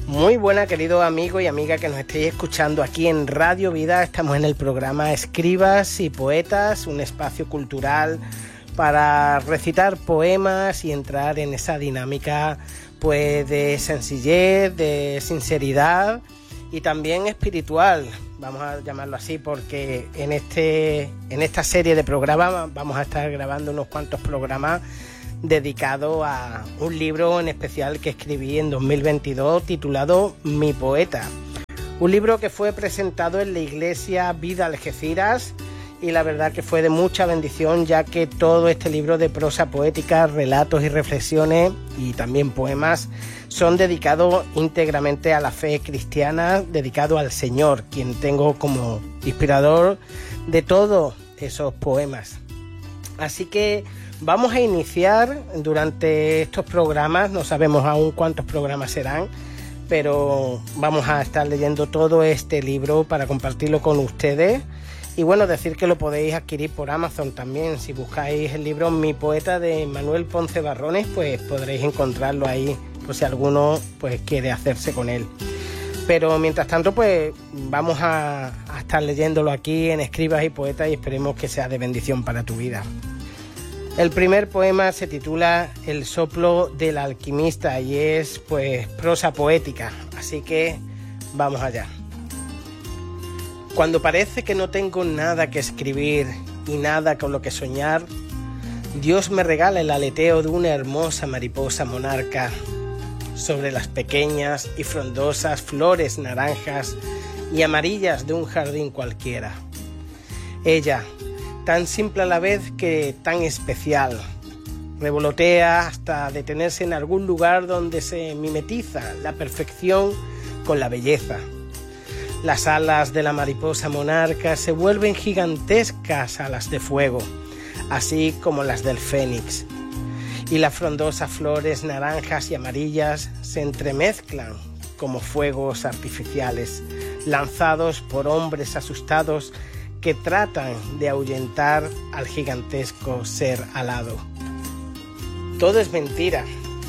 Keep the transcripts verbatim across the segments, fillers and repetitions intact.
Muy buena, querido amigo y amiga que nos estéis escuchando aquí en Radio Vida. Estamos en el programa Escribas y Poetas, un espacio cultural para recitar poemas y entrar en esa dinámica pues de sencillez, de sinceridad y también espiritual, vamos a llamarlo así, porque en este en esta serie de programas vamos a estar grabando unos cuantos programas dedicado a un libro en especial que escribí en dos mil veintidós titulado Mi Poeta, un libro que fue presentado en la iglesia Vida Algeciras y la verdad que fue de mucha bendición, ya que todo este libro de prosa poética, relatos y reflexiones y también poemas son dedicados íntegramente a la fe cristiana, dedicado al Señor, quien tengo como inspirador de todos esos poemas. Así que vamos a iniciar durante estos programas, no sabemos aún cuántos programas serán, pero vamos a estar leyendo todo este libro para compartirlo con ustedes. Y bueno, decir que lo podéis adquirir por Amazon también. Si buscáis el libro Mi Poeta de Manuel Ponce Barrones, pues podréis encontrarlo ahí, por si alguno pues quiere hacerse con él. Pero mientras tanto, pues vamos a, a estar leyéndolo aquí en Escribas y Poetas y esperemos que sea de bendición para tu vida. El primer poema se titula El soplo del alquimista y es pues prosa poética, así que vamos allá. Cuando parece que no tengo nada que escribir y nada con lo que soñar, Dios me regala el aleteo de una hermosa mariposa monarca sobre las pequeñas y frondosas flores naranjas y amarillas de un jardín cualquiera. Ella, tan simple a la vez que tan especial, revolotea hasta detenerse en algún lugar donde se mimetiza la perfección con la belleza. Las alas de la mariposa monarca se vuelven gigantescas alas de fuego, así como las del fénix, y las frondosas flores naranjas y amarillas se entremezclan como fuegos artificiales, lanzados por hombres asustados que tratan de ahuyentar al gigantesco ser alado. Todo es mentira.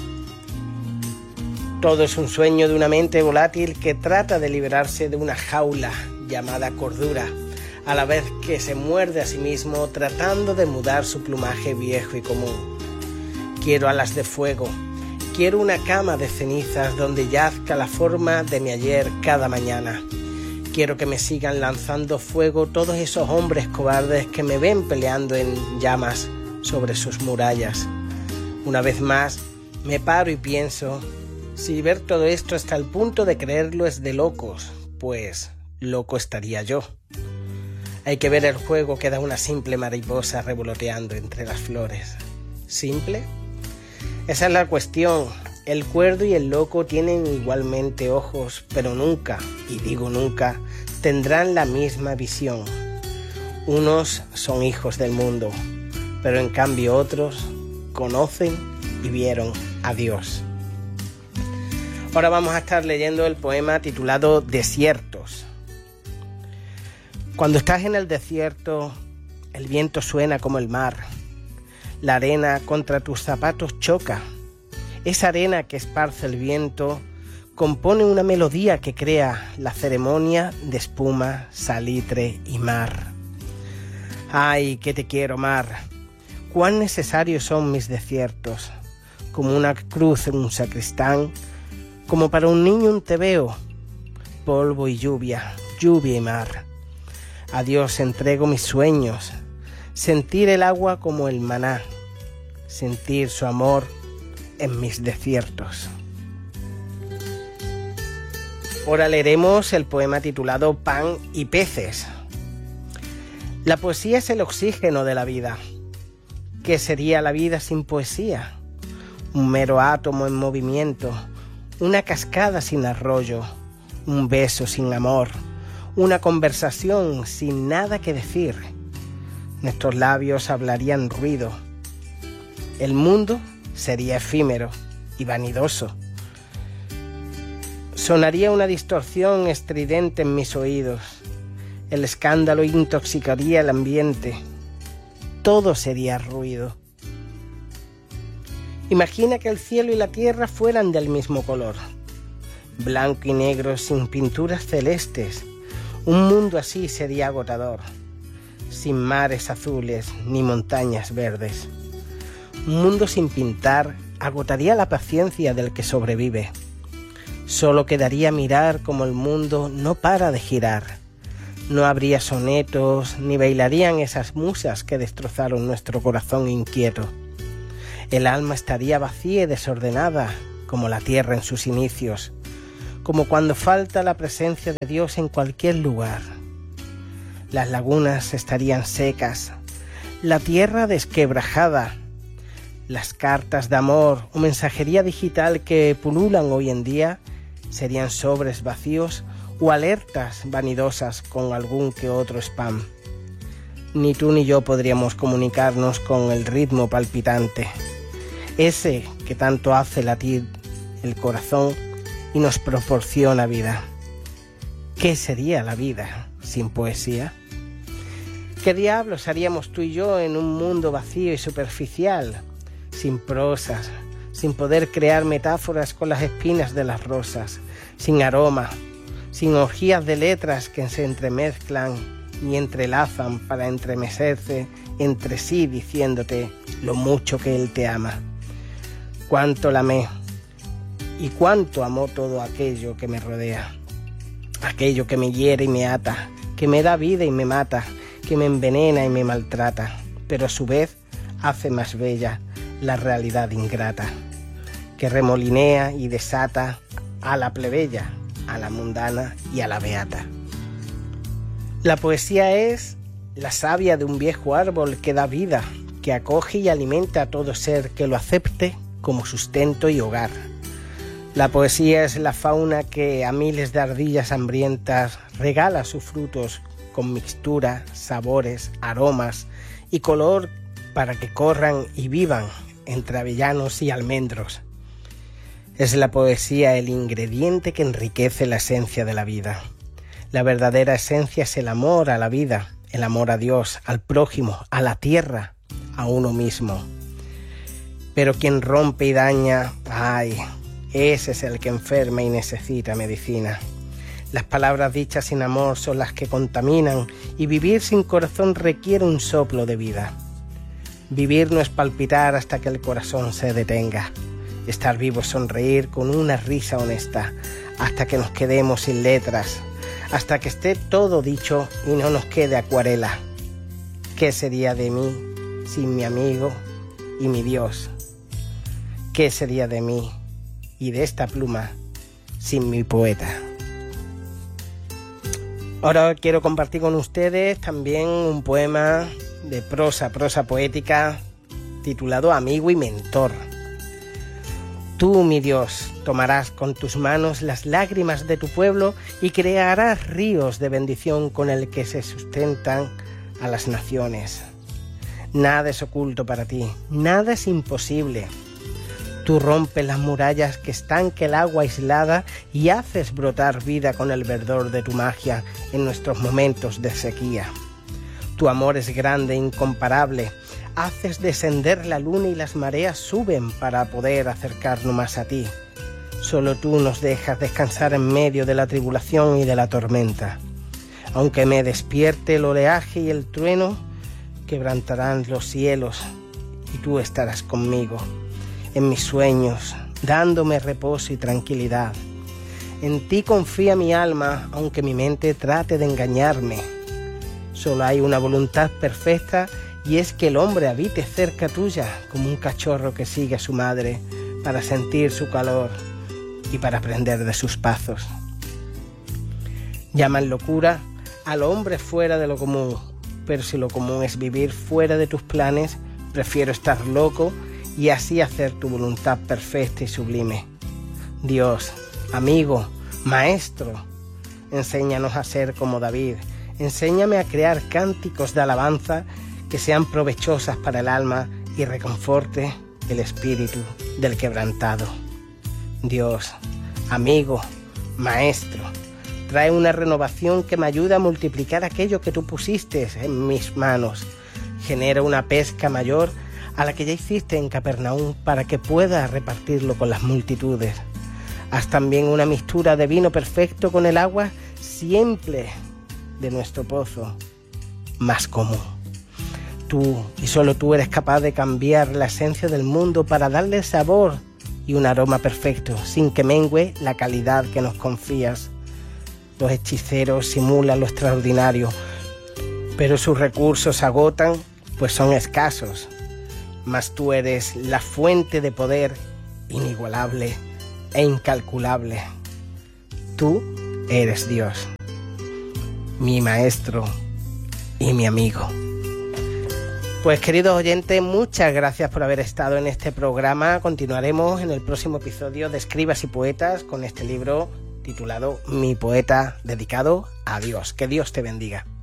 Todo es un sueño de una mente volátil que trata de liberarse de una jaula llamada cordura, a la vez que se muerde a sí mismo tratando de mudar su plumaje viejo y común. Quiero alas de fuego, quiero una cama de cenizas donde yazca la forma de mi ayer cada mañana. Quiero que me sigan lanzando fuego todos esos hombres cobardes que me ven peleando en llamas sobre sus murallas. Una vez más, me paro y pienso, si ver todo esto hasta el punto de creerlo es de locos, pues loco estaría yo. Hay que ver el juego que da una simple mariposa revoloteando entre las flores. ¿Simple? Esa es la cuestión. El cuerdo y el loco tienen igualmente ojos, pero nunca, y digo nunca, tendrán la misma visión. Unos son hijos del mundo, pero en cambio otros conocen y vieron a Dios. Ahora vamos a estar leyendo el poema titulado Desiertos. Cuando estás en el desierto, el viento suena como el mar. La arena contra tus zapatos choca. Esa arena que esparce el viento compone una melodía que crea la ceremonia de espuma, salitre y mar. ¡Ay, que te quiero, mar! ¡Cuán necesarios son mis desiertos! Como una cruz en un sacristán, como para un niño un tebeo, polvo y lluvia, lluvia y mar. A Dios entrego mis sueños, sentir el agua como el maná, sentir su amor en mis desiertos. Ahora leeremos el poema titulado Pan y peces. La poesía es el oxígeno de la vida. ¿Qué sería la vida sin poesía? Un mero átomo en movimiento, una cascada sin arroyo, un beso sin amor, una conversación sin nada que decir. Nuestros labios hablarían ruido. El mundo sería efímero y vanidoso. Sonaría una distorsión estridente en mis oídos. El escándalo intoxicaría el ambiente. Todo sería ruido. Imagina que el cielo y la tierra fueran del mismo color. blanco y negro sin pinturas celestes. Un mundo así sería agotador, sin mares azules ni montañas verdes. Un mundo sin pintar agotaría la paciencia del que sobrevive. Solo quedaría mirar como el mundo no para de girar. No habría sonetos, ni bailarían esas musas que destrozaron nuestro corazón inquieto. El alma estaría vacía y desordenada, como la tierra en sus inicios, como cuando falta la presencia de Dios en cualquier lugar. Las lagunas estarían secas, la tierra desquebrajada. Las cartas de amor o mensajería digital que pululan hoy en día serían sobres vacíos o alertas vanidosas con algún que otro spam. Ni tú ni yo podríamos comunicarnos con el ritmo palpitante, ese que tanto hace latir el corazón y nos proporciona vida. ¿Qué sería la vida sin poesía? ¿Qué diablos haríamos tú y yo en un mundo vacío y superficial, sin prosas, sin poder crear metáforas con las espinas de las rosas, sin aroma, sin orgías de letras que se entremezclan y entrelazan para entremecerse entre sí diciéndote lo mucho que él te ama? Cuánto la amé y cuánto amó todo aquello que me rodea, aquello que me hiere y me ata, que me da vida y me mata, que me envenena y me maltrata, pero a su vez hace más bella la realidad ingrata, que remolinea y desata a la plebeya, a la mundana y a la beata. La poesía es la savia de un viejo árbol que da vida, que acoge y alimenta a todo ser que lo acepte como sustento y hogar. La poesía es la fauna que a miles de ardillas hambrientas regala sus frutos con mixtura, sabores, aromas y color para que corran y vivan entre avellanos y almendros. Es la poesía el ingrediente que enriquece la esencia de la vida. La verdadera esencia es el amor a la vida, el amor a Dios, al prójimo, a la tierra, a uno mismo. Pero quien rompe y daña, ay, ese es el que enferma y necesita medicina. Las palabras dichas sin amor son las que contaminan y vivir sin corazón requiere un soplo de vida. Vivir no es palpitar hasta que el corazón se detenga. Estar vivo es sonreír con una risa honesta hasta que nos quedemos sin letras, hasta que esté todo dicho y no nos quede acuarela. ¿Qué sería de mí sin mi amigo y mi Dios? ¿Qué sería de mí y de esta pluma sin mi poeta? Ahora quiero compartir con ustedes también un poema de prosa, prosa poética, titulado Amigo y Mentor. Tú, mi Dios, tomarás con tus manos las lágrimas de tu pueblo y crearás ríos de bendición con el que se sustentan a las naciones. Nada es oculto para ti, nada es imposible. Tú rompes las murallas que estanque el agua aislada y haces brotar vida con el verdor de tu magia en nuestros momentos de sequía. Tu amor es grande e incomparable. Haces descender la luna y las mareas suben para poder acercarnos más a ti. Solo tú nos dejas descansar en medio de la tribulación y de la tormenta. Aunque me despierte el oleaje y el trueno, quebrantarán los cielos y tú estarás conmigo en mis sueños, dándome reposo y tranquilidad. En ti confía mi alma, aunque mi mente trate de engañarme. Solo hay una voluntad perfecta y es que el hombre habite cerca tuya como un cachorro que sigue a su madre para sentir su calor y para aprender de sus pasos. Llaman locura al hombre fuera de lo común, pero si lo común es vivir fuera de tus planes, prefiero estar loco y así hacer tu voluntad perfecta y sublime. Dios, amigo, maestro, enséñanos a ser como David, enséñame a crear cánticos de alabanza que sean provechosas para el alma y reconforte el espíritu del quebrantado. Dios, amigo, maestro, trae una renovación que me ayude a multiplicar aquello que tú pusiste en mis manos. Genera una pesca mayor a la que ya hiciste en Capernaum para que pueda repartirlo con las multitudes. Haz también una mixtura de vino perfecto con el agua simple de nuestro pozo más común. Tú y solo tú eres capaz de cambiar la esencia del mundo para darle sabor y un aroma perfecto, sin que mengue la calidad que nos confías. Los hechiceros simulan lo extraordinario, pero sus recursos se agotan, pues son escasos. Mas tú eres la fuente de poder inigualable e incalculable. Tú eres Dios, mi maestro y mi amigo. Pues queridos oyentes, muchas gracias por haber estado en este programa. Continuaremos en el próximo episodio de Escribas y Poetas con este libro titulado Mi poeta dedicado a Dios. Que Dios te bendiga.